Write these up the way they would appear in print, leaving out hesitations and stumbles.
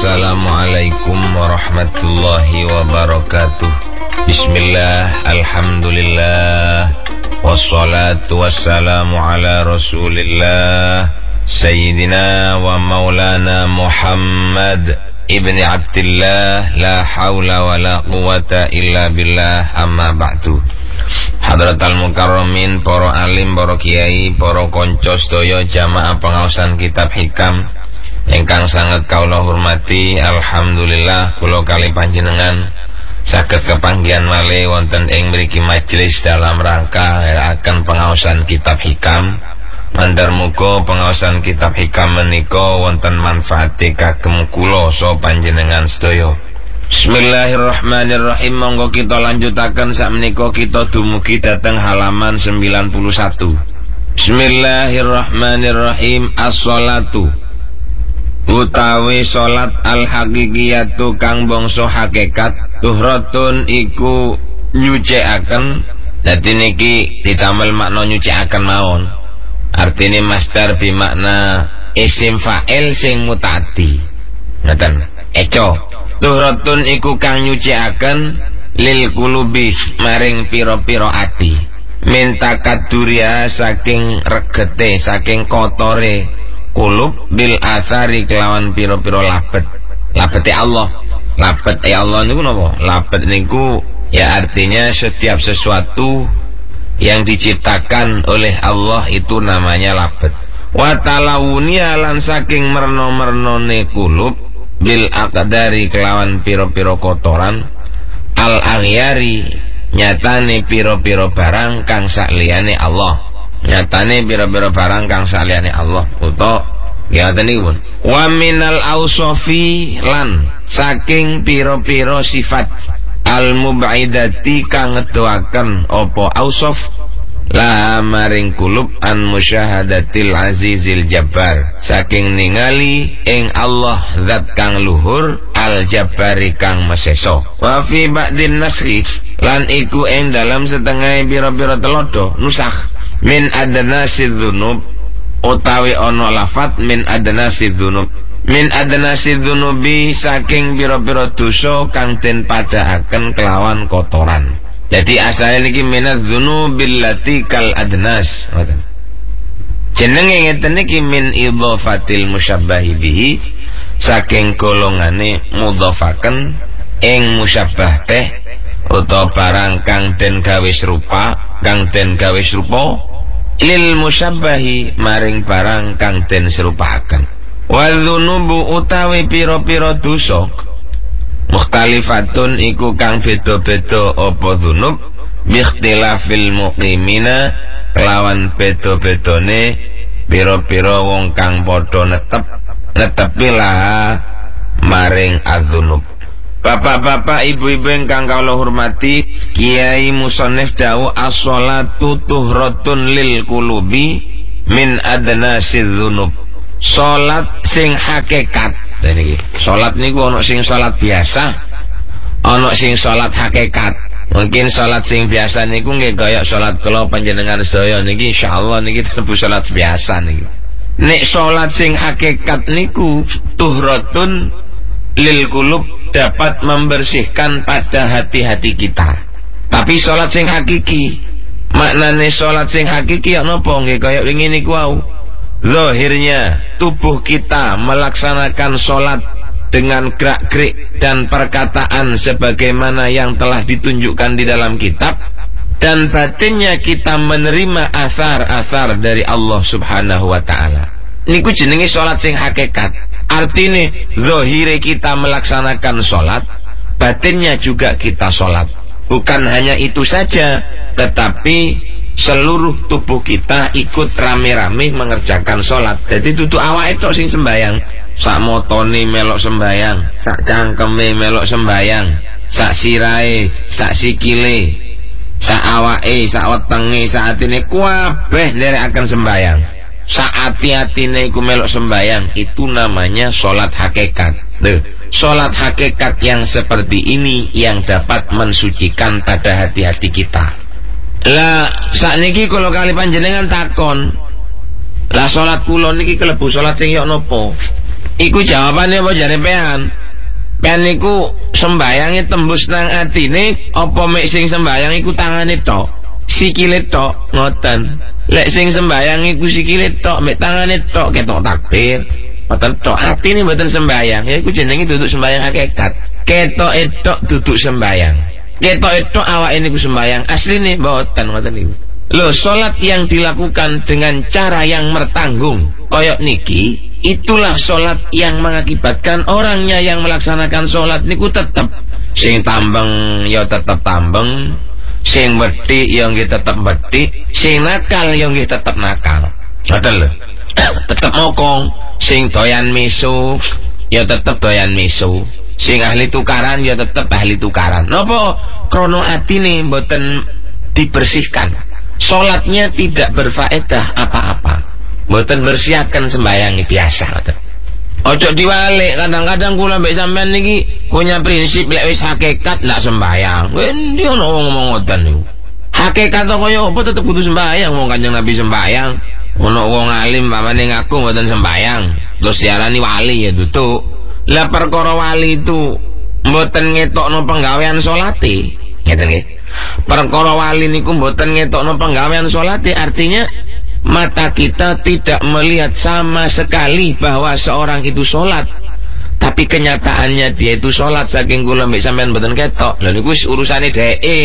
Assalamualaikum warahmatullahi wabarakatuh. Bismillah, alhamdulillah, wassalatu wassalamu ala rasulillah Sayyidina wa maulana Muhammad ibni Abdillah, la hawla wa la quwata illa billah, amma ba'du. Hadratal mukarramin, para alim, para kiai, para konco sedaya jamaah pengaosan kitab hikam ingkang sangat kaula hormati. Alhamdulillah kula kali panjenengan saged kepanggihan malih wonten ing mriki majelis dalam rangka akan pengaosan kitab hikam. Mandar muga pengaosan kitab hikam menika wonten manfaate kagem kula saha panjenengan sedaya. Bismillahirrahmanirrahim. Monggo kita lanjutaken sakmenika kita dumugi dhateng halaman 91. Bismillahirrahmanirrahim. As-sholatu utawi salat al-haqiqiyatu kang bangsa hakikat, tuhratun iku nyucikaken. Dadi niki ditamel makna nyucikaken mawon. Artine masdar bimakna isim fa'il sing mutaaddi. Ngoten. Eco. Tuhratun iku kang nyucikaken lil qulubi maring pira-pira ati. Minta kaduria saking regete, saking kotore kulub bil athari kelawan piro-piro labet. Labete Allah. Labet Allah niku napa? Labet niku ya artinya setiap sesuatu yang diciptakan oleh Allah itu namanya labet. Wa talawunia lan saking merno-mernone kulub bil aqdari kelawan piro-piro kotoran al aghyari nyatane piro-piro barang kang sakliyane Allah. Nyatane bira-bira barang kang saliyane Allah utawa ya tenipun. Wa minal ausofi lan saking pira-pira sifat al mub'idati kang ngedoaken apa ausof la maring kulub an musyahadatil azizil jabbar saking ningali ing Allah zat kang luhur al jabbari kang meseso. Wa fi ba'din nasrif lan iku ing dalam setengah pira-pira telodo nusakh min adnasid dzunub utawi ana lafat min adnasid dzunub. Min adnasid dzunubi saking pira-pira dosa kang den padhaaken kelawan kotoran. Jadi asale niki minadz dzunubil lati kal adnas. Jenenge ngeten niki min idhafatil musyabbahi bihi saking golongane mudhafaken ing musyabbah teh utawa barang kang den gawe serupa, kang den gawe serupa lil musyabbahi maring barang kang den serupaken. Wa dzunubu utawi pira-pira dosa mukhtalifatun iku kang beda-beda apa dzunub biikhtilafil muqimina kelawan beda-bedane pira-pira wong kang padha netepilah maring adzunub. Bapak-bapak, ibu-ibu ingkang kula hormati, Kiai Musannif dawuh as-sholatu tuhratun lil qulubi min adnasidz dzunub. Salat sing hakikat. Niki, salat niku ana sing salat biasa, ana sing salat hakikat. Mungkin salat sing biasa niku nggih kaya salat kula panjenengan sedaya niki insyaallah niki tebu salat biasa niki. Nek salat sing hakikat niku tuhratun lil qulub dapat membersihkan pada hati-hati kita. Tapi salat sing hakiki, maknane salat sing hakiki ya napa nggih kaya wingi niku wau. Zahirnya tubuh kita melaksanakan salat dengan gerak-gerik dan perkataan sebagaimana yang telah ditunjukkan di dalam kitab, dan batinnya kita menerima asar-asar dari Allah Subhanahu wa taala. Niku jenenge salat sing hakikat. Artinya zahire kita melaksanakan sholat, batinnya juga kita sholat. Bukan hanya itu saja, tetapi seluruh tubuh kita ikut rame-rame mengerjakan sholat. Jadi tutu awake tok sing sembayang, sak motone melok sembayang, sak cangkeme melok sembayang, sak sirahe, sak sikile, sak awake, sak wetenge, sak atine kabeh nderekaken sembayang. Saat hati-hatine iku melok sembayang, itu namanya sholat hakikat. Sholat hakikat yang seperti ini yang dapat mensucikan pada hati-hati kita. Lah sakniki kula kali panjenengan takon, lah sholat kula niki kelebu sholat sing yok nopo? Iku jawabane apa jare pean? Pean niku sembayange tembus nang atine apa mek sing sembayang iku tangane tok, sikile tok, ngoten. Lek sing sembayang iku sikile tok, mek tangane tok ketok takbir. Ngoten tok, atine mboten sembayang. Ya iku jenenge duduk sembayang hakikat. Ketoke tok duduk sembayang. Ketoke tok awake niku sembayang, asline mboten ngoten niku. Loh, salat yang dilakukan dengan cara yang mertanggung koyok niki, itulah salat yang mengakibatkan orangnya yang melaksanakan salat niku tetep sing tambeng ya tetep tambeng, sing wedi ya nggih tetep wedi, sing nakal ya nggih tetep nakal. Ngoten lho. Tetep mokong, sing doyan misu ya tetep doyan misu, sing ahli tukaran ya tetep ahli tukaran. Napa? Krono atine mboten dibersihkan. Salatnya tidak berfaedah apa-apa. Mboten bersihaken sembayangi biasa. Ojo diwalik, kadang-kadang kula mbek sampean niki punya prinsip lek wis hakikat ndak sembayang. Endi ono wong ngomong ngoten niku. Hakikat kaya apa tetep kudu sembayang, wong Kanjeng Nabi sembayang. Ono wong alim pamane ngaku mboten sembayang, terus diarani wali ya tutuk. Lah perkara wali itu mboten ngetokno penggawean salate. Ngeten nggih. Perkara wali niku mboten ngetokno penggawean salate, artinya mata kita tidak melihat sama sekali bahwa seorang itu salat, tapi kenyataannya dia itu salat. Saking kula mbek sampean mboten ketok. Lha niku wis urusane dheke,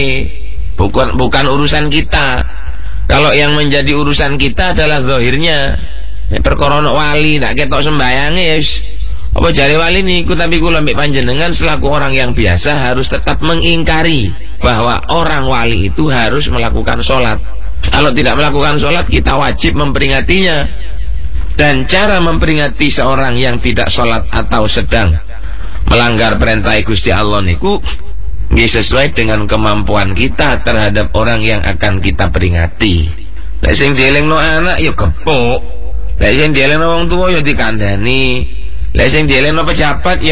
bukan urusan kita. Kalau yang menjadi urusan kita adalah zahirnya. Perkara wali ndak ketok sembayange ya wis apa jare wali niku, tapi kula mbek panjenengan selaku orang yang biasa harus tetap mengingkari bahwa orang wali itu harus melakukan sholat. Kalau tidak melakukan sholat, kita wajib memperingatinya. Dan cara memperingati seorang yang tidak sholat atau sedang melanggar perintah Gusti Allah niku nggih sesuai dengan kemampuan kita terhadap orang yang akan kita peringati. Lek sing dielingno anak ya gepuk, lek sing dielingno wong tuwa ya dikandani, lek sing dielingno pejabat ya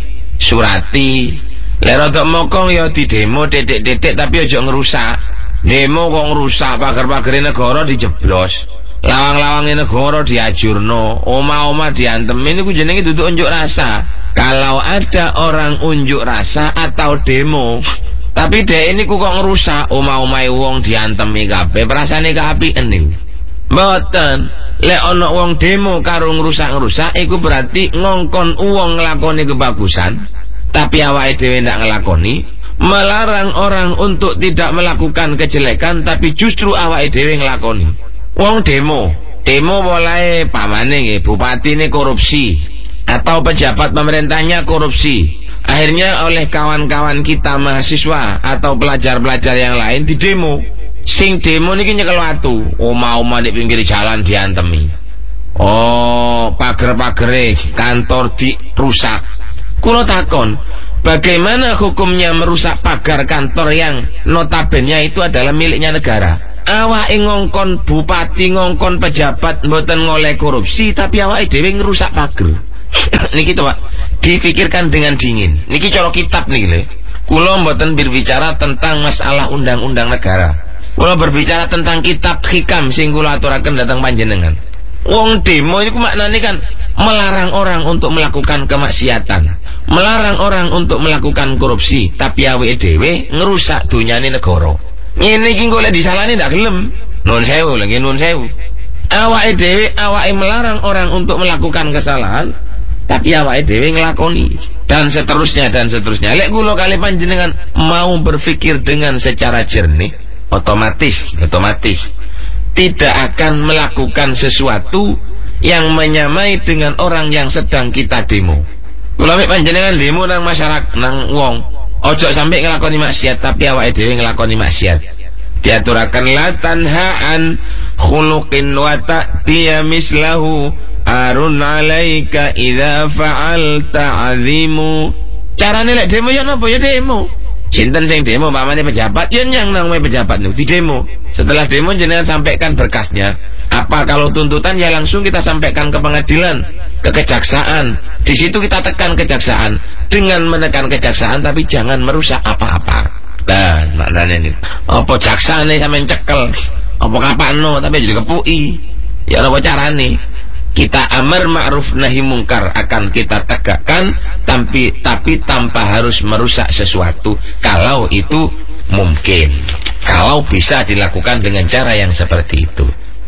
disurati, lek rada mokong ya di demo titik-titik tapi aja ngerusak. Demo kok ngerusak pagar-pagare negara dijeblos, lawang-lawange negara diajurno, omah-omah diantem. Ini ku jenenge duduk unjuk rasa. Kalau ada orang unjuk rasa atau demo tapi dek ini ku kok ngerusak omah-omah wong diantemi kabeh, perasane keapian niku. Mboten. Lek ana wong demo karo ngrusak-ngrusak iku berarti ngongkon wong nglakoni kebagusan tapi awake dhewe ndak nglakoni, melarang orang untuk tidak melakukan kejelekan tapi justru awake dhewe nglakoni. Wong demo mulai pamane nggih bupatine korupsi atau pejabat pemerintahnya korupsi. Akhirnya oleh kawan-kawan kita mahasiswa atau pelajar-pelajar yang lain di demo. Sing demo niki nyekel watu, omah-omah di pinggir jalan diantemi. Oh, pager-pagere kantor dirusak. Kulo takon, bagaimana hukumnya merusak pagar kantor yang notabene itu adalah miliknya negara? Awake ngongkon bupati, ngongkon pejabat mboten ngoleh korupsi, tapi awake dhewe ngerusak pager. Niki to, Pak. Dipikirkan dengan dingin. Niki cara kitab niki lho. Kula mboten berbicara tentang masalah undang-undang negara. Kula berbicara tentang kitab hikam sing kula aturaken dhateng panjenengan. Wong demo itu maknanya kan melarang orang untuk melakukan kemaksiatan, melarang orang untuk melakukan korupsi, tapi awake dhewe ngerusak dunyane negara. Ngene iki golek disalahne ndak gelem. Nuwun sewu, lagi nuwun sewu. Awake dhewe melarang orang untuk melakukan kesalahan, tapi awake dhewe nglakoni, dan seterusnya dan seterusnya. Lek kula kali panjenengan mau berpikir dengan secara jernih, otomatis tidak akan melakukan sesuatu yang menyamai dengan orang yang sedang kita demo. Kula mek panjenengan demo nang masyarakat, nang wong, ojo sampai nglakoni maksiat tapi awake dhewe nglakoni maksiat. Diaturaken la tanhaan khuluqin wa ta'tiya mislahu arun alaika idza fa'alta azimu. Carane lek demo ya napa ya demo. Sinten sing demo pamane pejabat ya nyang nang pejabat niku di demo. Setelah demo jenengan sampaikan berkasnya. Apa kalau tuntutan ya langsung kita sampaikan ke pengadilan, ke kejaksaan. Di situ kita tekan kejaksaan. Dengan menekan kejaksaan tapi jangan merusak apa-apa. Dan maknanya ini. Apa jaksane sampean cekel? Apa kapano tapi jadi kepuki? Ya apa carane? Kita amar ma'ruf nahi mungkar akan kita tegakkan, tapi tanpa harus merusak sesuatu kalau itu mungkin, kalau bisa dilakukan dengan cara yang seperti itu.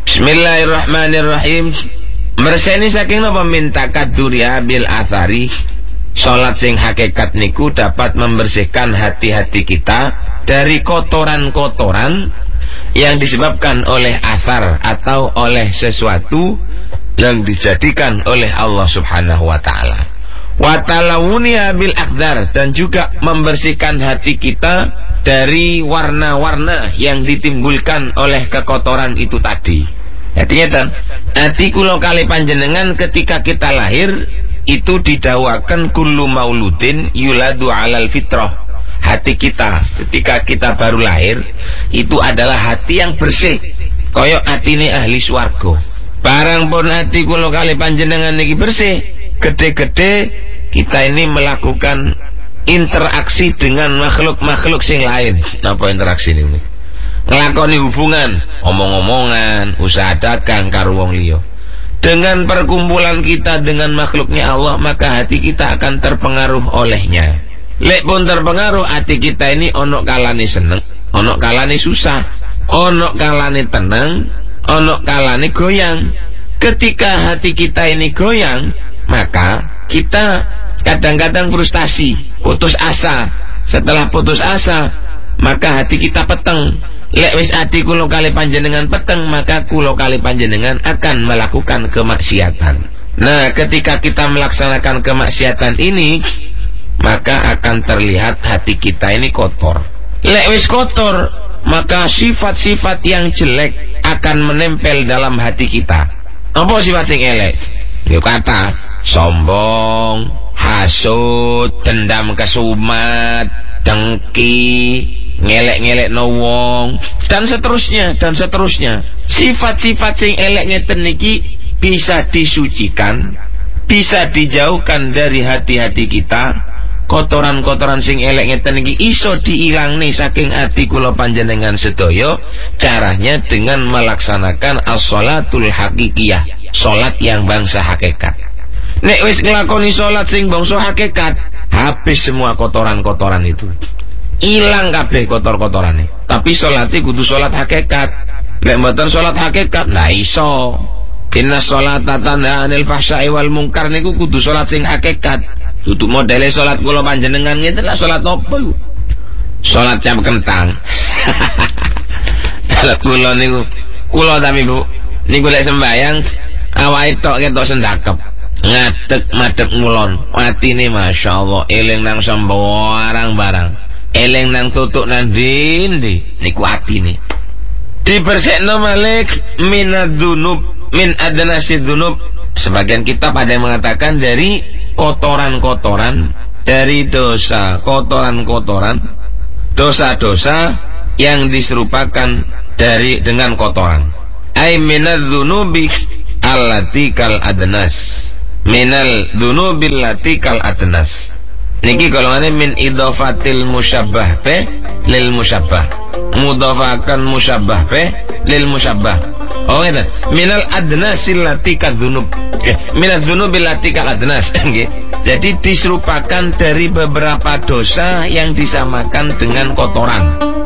Bismillahirrahmanirrahim. Merseni saking napa minta kaduria bil athari. Salat sing hakikat niku dapat membersihkan hati-hati kita dari kotoran-kotoran yang disebabkan oleh athar atau oleh sesuatu yang dijadikan oleh Allah Subhanahu wa taala. Wa talawuniha bil akhdar, dan juga membersihkan hati kita dari warna-warna yang ditimbulkan oleh kekotoran itu tadi. Artinya hati kula kali panjenengan ketika kita lahir itu didawakan kullu mauludin yuladu alal fitrah. Hati kita ketika kita baru lahir itu adalah hati yang bersih, koyok hatine ahli swarga. Barang pun hati kula kali panjenengan niki bersih, gede-gede kita ini melakukan interaksi dengan makhluk-makhluk sing lain. Napa interaksi ini? Ngelakoni hubungan, omong-omongan, usaha dagang karo wong liya. Dengan perkumpulan kita dengan makhluknya Allah, maka hati kita akan terpengaruh olehnya. Lek pun terpengaruh, hati kita ini ono kalane seneng, ono kalane susah, ono kalane tenang, ono kalane goyang. Ketika hati kita ini goyang, maka kita kadang-kadang frustasi, putus asa. Setelah putus asa, maka hati kita peteng. Lek wis hati kula kali panjenengan peteng, maka kula kali panjenengan akan melakukan kemaksiatan. Nah, ketika kita melaksanakan kemaksiatan ini, maka akan terlihat hati kita ini kotor. Lek wis kotor, maka sifat-sifat yang jelek akan menempel dalam hati kita. Apa sifat sing elek? Yo kata sombong, hasud, dendam kesumat, dengki, ngelek-ngelek no wong, dan seterusnya dan seterusnya. Sifat-sifat sing elek ngeten niki bisa disucikan, bisa dijauhkan dari hati-hati kita. Kotoran-kotoran sing elek ngeten iki iso diilangne saking ati kula panjenengan sedaya. Caranya dengan melaksanakan as-sholatul hakikiyah, salat yang bangsa hakikat. Nek wis nglakoni salat sing bangsa hakikat, habis semua kotoran-kotoran itu. Ilang kabeh kotor-kotorane. Tapi salate kudu salat hakikat. Nek mboten salat hakikat, la iso. Inna sholata tanha 'anil fahsya'i wal munkar niku kudu salat sing hakikat. Tutup modele salat kula panjenengan ngeten lah, salat apa iku? Salat jam kentang. Salat kula niku, kula tapi Bu, niku lek sembayang awake tok ketok sendakep. Ngadeg-madeg ngulon. Atine masyaallah eling nang sembarang-barang. Eling nang tutuk nang ndi-ndi. Niku atine. Dibersekno malik minadzunub min adnasid dzunub. Sebagian kitab ada yang mengatakan dari kotoran-kotoran, dari dosa, kotoran-kotoran, dosa-dosa yang diserupakan dengan kotoran. Ai minadzunubi allati kal adnas. Minal dzunubil lati kal adnas. Niki golongane min idhafatil musyabbah be lil musyabbah. Mudhafakan musyabbah be lil musyabbah. Oh ngeten. Minal adnasil lati kadzunub. Minal dzunubil lati kal adnas. Jadi diserupakan dari beberapa dosa yang disamakan dengan kotoran.